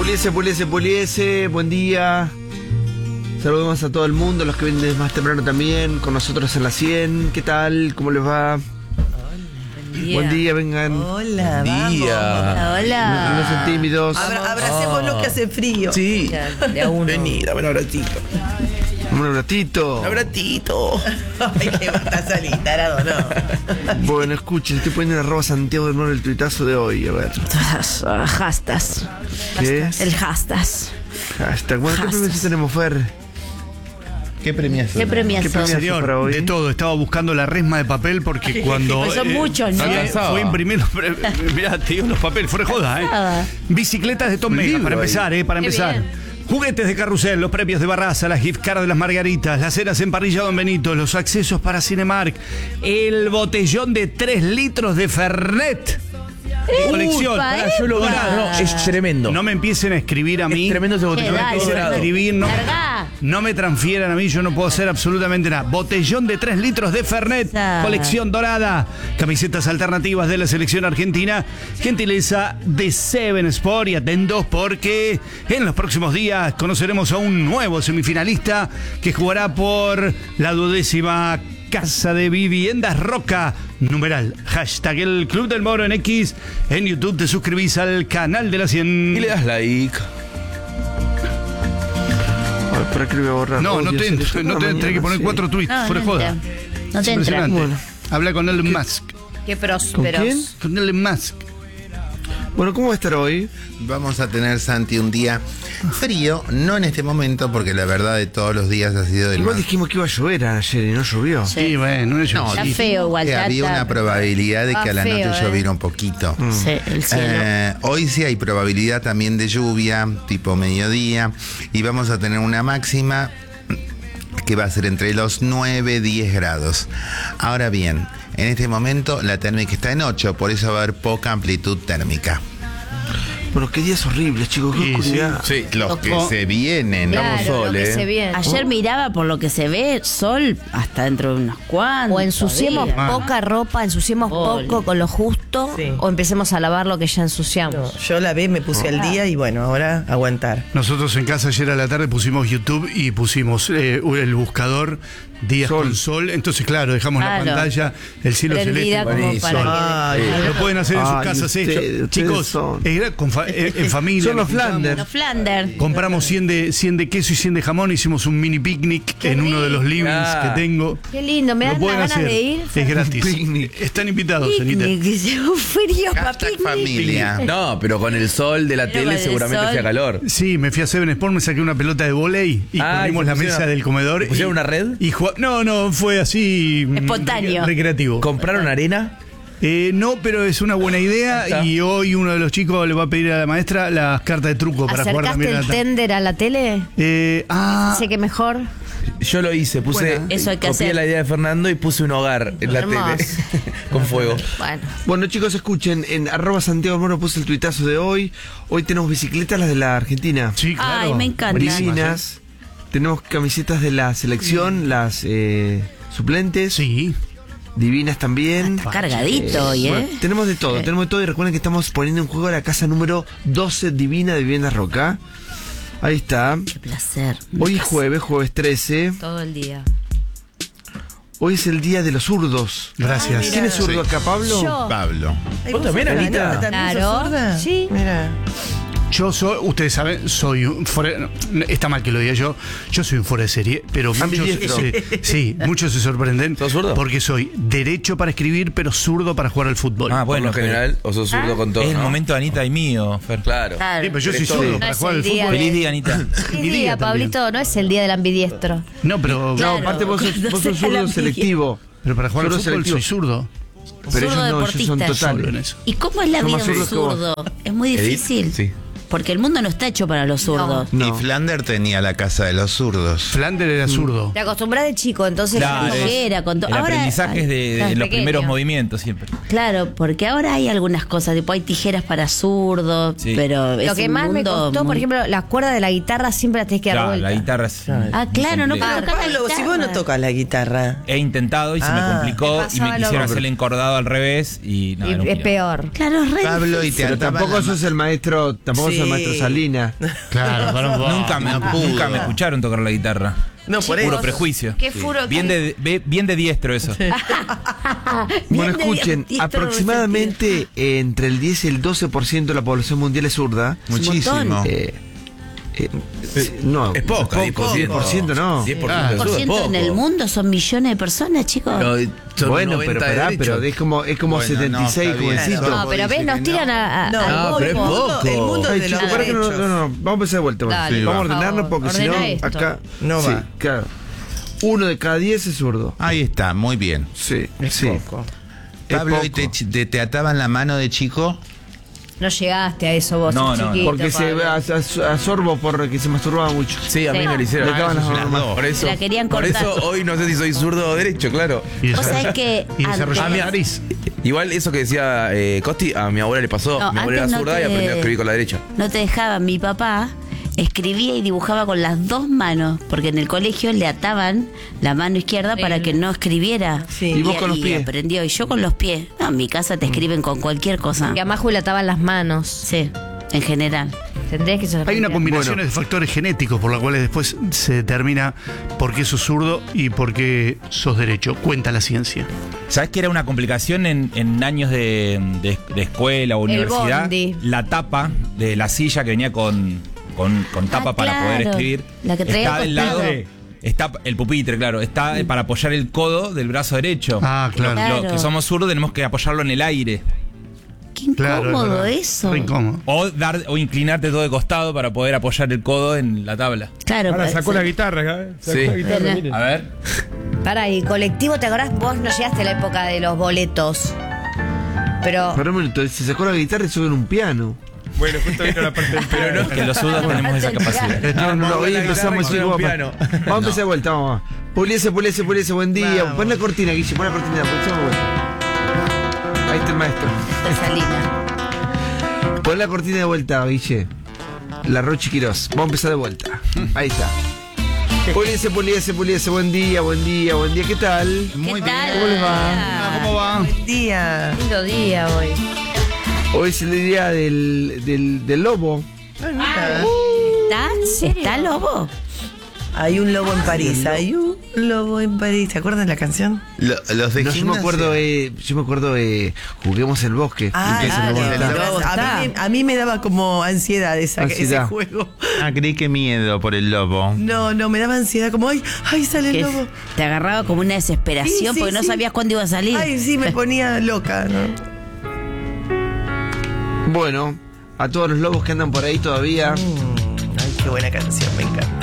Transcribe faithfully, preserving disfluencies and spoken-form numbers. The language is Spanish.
Puliese, puliese, puliese, buen día. Saludamos a todo el mundo, los que vienen más temprano también, con nosotros en la cien. ¿Qué tal? ¿Cómo les va? Hola, buen día. Buen día, vengan. Hola, Buen día. vamos. Hola. No, no sean tímidos. Abra, abracemos lo que hace frío. Sí. De a uno. Vení, dame un abracito. Un ratito. Un abracito. Ay, que vas a salir, tarado, no. Bueno, escuchen, estoy poniendo en arroba Santiago de nuevo el tuitazo de hoy. A ver. Hashtags. ¿Qué? El hashtags. Hashtag. Bueno, ¿qué Hashtag. premios tenemos, Fer? ¿Qué premiazo? ¿Qué premiazo? ¿Qué premiazo Señor, para hoy? de todo, estaba buscando la resma de papel porque cuando Pues son muchos, ¿no? fue, Cansado. fue imprimir los pre- mirá, te digo los papeles, fuera de joda, Nada. ¿eh? Bicicletas de Tom Un Mega, libro para ahí. empezar, ¿eh? Para Qué empezar. bien. Juguetes de carrusel, los premios de Barraza, las gift cards de las Margaritas, las cenas en parrilla Don Benito, los accesos para Cinemark, el botellón de tres litros de Fernet. Colección. Upa, Pará, yo lo epa. vi. No, es tremendo. No me empiecen a escribir a mí. Es tremendo ese ¿Qué botellón. No me dale, empiecen a Fernando? escribir, no, Largá. no me transfieran a mí, yo no puedo hacer absolutamente nada. Botellón de tres litros de Fernet, Ah. colección dorada, camisetas alternativas de la selección argentina, gentileza de Seven Sport, y atentos porque en los próximos días conoceremos a un nuevo semifinalista que jugará por la duodécima Casa de Viviendas Roca, numeral, hashtag el Club del Moro en X, en YouTube te suscribís al canal de la cien. Y le das like. Ay, ¿para qué lo voy a borrar? No, Oh, no Dios, te, se le fue no la te mañana, tenés que poner sí. cuatro tweets, No, fuera de no joda. entra. No Es te entra. impresionante. Bueno. Habla con Elon Musk. Qué ¿Con prósperos. quién? Con Elon Musk. Bueno, ¿cómo va a estar hoy? Vamos a tener, Santi, un día frío, no en este momento, porque la verdad de todos los días ha sido el Igual más... dijimos que iba a llover ayer y no llovió. Sí, bueno, no es No, Está dijimos feo igual. que está- había está- una probabilidad de que está a la feo, noche eh. lloviera un poquito. Sí, el cielo. Eh, hoy sí hay probabilidad también de lluvia, tipo mediodía, y vamos a tener una máxima que va a ser entre los nueve y diez grados. Ahora bien, en este momento la térmica está en ocho, por eso va a haber poca amplitud térmica. Bueno, qué días horribles, chicos, qué Sí, oscuridad. Sí, los que Ojo. se vienen. Claro, Vamos, sol, sol, eh. Se viene. Ayer miraba por lo que se ve sol hasta dentro de unos cuantos. O ensuciemos días. poca ropa, ensuciemos Ole. poco con lo justo, Sí. o empecemos a lavar lo que ya ensuciamos. No, yo la vi, me puse al día y bueno, ahora aguantar. Nosotros en casa ayer a la tarde pusimos YouTube y pusimos eh, el buscador días Sol. con sol. Entonces, claro, dejamos Claro. la pantalla, el cielo Prendida celeste. como Buenísimo. para que... Ay, Lo pueden hacer en sus Ay, casas ustedes- ellos. ustedes Chicos, son- eh, con fa- eh, en familia. Son los nos juntamos, Flanders. Los Flander. Compramos cien de, cien de queso y cien de jamón, hicimos un mini picnic en uno de los livings Ah. que tengo. Qué lindo, me Lo dan pueden ganas hacer. de ir. Es gratis. Picnic. Están invitados, Anita. Picnic, un frío para Hashtag picnic. familia. No, pero con el sol de la Pero con tele el seguramente sol. hacía calor. Sí, me fui a Seven Sport, me saqué una pelota de volei y Ah, corrimos ¿y la pusieron- mesa del comedor. pusieron y- una red? Y jugá- no, no, fue así. mm, Espontáneo. rec- Recreativo. ¿Compraron arena? Eh, no, pero es una buena Ahí idea está. y hoy uno de los chicos le va a pedir a la maestra las cartas de truco para jugar ¿Acercaste también. a el la ta- tender a la tele? Eh, ah, Sé que mejor. Yo lo hice, puse. Buena. Eso hay que copié hacer. la idea de Fernando y puse un hogar en la Hermoso. tele. Con fuego. Bueno, Bueno, chicos, escuchen, en arroba Santiago del Moro puse el tuitazo de hoy. Hoy tenemos bicicletas, las de la Argentina. sí, claro. Ay, me encanta. Divinas. Tenemos camisetas de la selección, las eh, suplentes. Sí. Divinas también. Está cargadito hoy, ¿eh? Bueno, tenemos de todo, tenemos de todo y recuerden que estamos poniendo en juego la casa número doce Divina de Viviendas Roca. Ahí está. Qué placer. Hoy es jueves, jueves trece. Todo el día. Hoy es el día de los zurdos. Gracias. ¿Quién es zurdo acá, Pablo? Yo. Pablo. Ay, ¿Vos también, sos Anita? ¿También sos Claro. sorda? Sí. Mira. Yo soy, ustedes saben, soy un fuera, no, está mal que lo diga yo, yo soy un fuera de serie, pero muchos Ambidiestro. se, sí, muchos se sorprenden ¿Sos zurdo? porque soy derecho para escribir, pero zurdo para jugar al fútbol. Ah, Por bueno, lo general, o sos zurdo con todo. es el ¿no? momento de Anita y mío, Fer. Claro. Claro. Sí, pero yo soy Eres zurdo todo. No para es jugar el al día fútbol. Feliz día, Anita. ¿Qué Mi día día, también. Pablito? No es el día del ambidiestro. No, pero, Claro. No, aparte vos sos, cuando vos sos sea la zurdo mía. selectivo. pero para jugar al Zurdo fútbol selectivo. soy zurdo. Pero Zurdo ellos no, ellos son deportista. Solo en totales. eso. ¿Y cómo es la Son vida más de un zurdos que vos. zurdo? Es muy difícil. Sí. Porque el mundo no está hecho para los zurdos. No. Y Flander tenía la casa de los zurdos. Flander era zurdo. Te acostumbras de chico, entonces Claro, ya Lo no- que era, con to- El ahora- aprendizaje es de, de Ay, los pequeño. primeros movimientos siempre. Claro, porque ahora hay algunas cosas, tipo hay tijeras para zurdos, Sí. pero Lo es que un más me mundo costó, por muy- ejemplo, las cuerdas de la guitarra siempre las tenés que dar Claro, vuelta. la guitarra es. Ah, claro, no complejo. puedo tocar la Pablo, si vos no guitarra. tocas la guitarra. He intentado y se me Ah, complicó me y pasaba me lo quisieron mismo. hacer el encordado al revés y no, Y era un es quilombo. peor. Claro, es re Pablo, y te difícil. Pero ataban tampoco la sos el maestro, tampoco Sí, al maestro Salina. Claro, para un poco. Nunca me, no pudo. nunca me escucharon tocar la guitarra. No, por Puro eso. prejuicio. Qué furo. Bien de, be- bien de diestro eso. Bueno, de escuchen, diestro aproximadamente eh, entre el diez y el doce por ciento de la población mundial es zurda. Muchísimo. Eh, eh, no, Es poca, diez por ciento. diez por ciento no. diez por ciento Ah, de Por zurdo es ciento en poco. el mundo son millones de personas, chicos. No, son Bueno, noventa pero de pará, derecho. pero es como, es como Bueno, setenta y seis, no, está bien. jovencito. No, pero ves, nos tiran a, a- No, al no, pero es golpe. poco. El mundo Ay, de los chicos, para que no, no, derechos. no, vamos a empezar de vuelta. bueno. Dale, Sí, vamos a por ordenarnos favor, porque si no, ordena esto. acá. No sí, va. claro. Uno de cada diez es zurdo. Ahí está, muy bien. Sí, Es sí. poco. Es Pablo, ¿y poco. te, te, te ataban la mano de chico? No llegaste a eso vos, No, sos no, chiquito, Porque se Pablo. a, a, a sorbo porque se masturbaba mucho. Sí, a mí Sí. me lo hicieron. Le acaban Ah, eso las es una- normas. Por eso, La querían por cortar. eso hoy no sé si soy zurdo o derecho, claro. Y Vos desarrolla- sabés que y desarrolla antes- la nariz. Igual eso que decía eh, Costi, a mi abuela le pasó. No, mi abuela antes era no zurda te- y aprendió a escribir con la derecha. No te dejaban. Mi papá escribía y dibujaba con las dos manos, porque en el colegio le ataban la mano izquierda Sí. para que no escribiera. Sí. ¿Y vos con los pies? aprendió. Y yo con los pies. No, en mi casa te escriben con cualquier cosa. Que a Maju le ataban las manos. Sí, en general. Tendrías que ser. Hay una combinación Bueno. de factores genéticos por la cuales después se determina por qué sos zurdo y por qué sos derecho. Cuenta la ciencia. ¿Sabes que era una complicación en, en años de, de- de escuela o El universidad? bondi. La tapa de la silla que venía con, con, con tapa Ah, para claro. poder escribir. La que traía está del lado. costado. Está el pupitre, claro. Está para apoyar el codo del brazo derecho. Ah, claro. Los, Claro. los que somos zurdos tenemos que apoyarlo en el aire. Qué incómodo Claro, es verdad. eso. Re incómodo. O dar o inclinarte todo de costado para poder apoyar el codo en la tabla. Claro, Ahora pues, sacó la sí. guitarra, ¿eh? Sacó Sí. la guitarra, Tenés- miren. A ver. Para, y colectivo, ¿te acordás? Vos no llegaste a la época de los boletos. Pero. Pero un minuto, se sacó la guitarra y sube en un piano. Bueno, justo vino la parte del Pero no es que los zurdos tenemos esa capacidad. No, no, no, hoy la empezamos guitarra y igual. con un Vamos piano. vamos a empezar de vuelta, vamos. Puliese, puliese, puliese, buen día. Vamos. Pon la cortina, Guille, pon la cortina. Empezamos de vuelta. Ahí está el maestro. Esta Salina. Pon la cortina de vuelta, Guille. La Rochi Quirós. Vamos a empezar de vuelta. Ahí está. Puliese, puliese, puliese, buen día, buen día, buen día. ¿Qué tal? Muy ¿Qué tal? ¿Cómo les va? Ah, ¿Cómo va? Buen día. Lindo día hoy. Hoy es el día del, del, del lobo. Ay, mira. ¿Está? ¿Está lobo? Hay un lobo en París. Hay un lobo en París. ¿Te acuerdas de la canción? Lo- los de No, yo me gimnasia. acuerdo, eh, yo me acuerdo de Juguemos el Bosque. Ah, Empieza el dale, lobo. el Está. lobo está. a, mí, a mí me daba como ansiedad esa, Ansiedad. ese juego. Ah, creí que miedo por el lobo. No, no, me daba ansiedad. Como, ay, ay, sale el Que lobo. te agarraba como una desesperación Sí, sí, porque no sí. sabías cuándo iba a salir. Ay, sí, me ponía loca, ¿no? Bueno, a todos los lobos que andan por ahí todavía. Mm, ay, qué buena canción, me encanta.